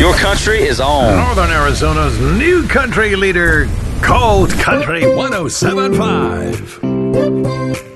Your country is on. Northern Arizona's new country leader, Cold Country 107.5.